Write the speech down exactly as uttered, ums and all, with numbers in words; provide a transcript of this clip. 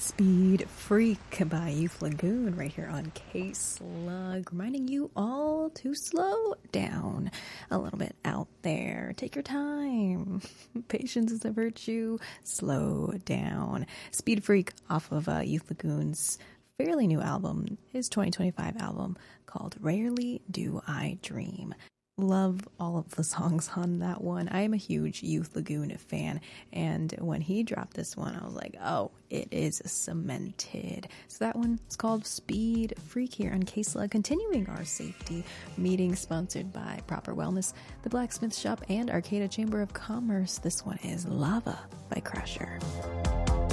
Speed Freak by Youth Lagoon right here on K-Slug, reminding you all to slow down a little bit out there. Take your time. Patience is a virtue. Slow down. Speed Freak off of uh, Youth Lagoon's fairly new album, his twenty twenty-five album called Rarely Do I Dream. Love all of the songs on that one. I am a huge Youth Lagoon fan, and when he dropped this one, I was like, oh, it is cemented. So that one is called Speed Freak here on K-Slug, continuing our safety meeting sponsored by Proper Wellness, the Blacksmith Shop, and Arcata Chamber of Commerce. This one is Lava by Crusher.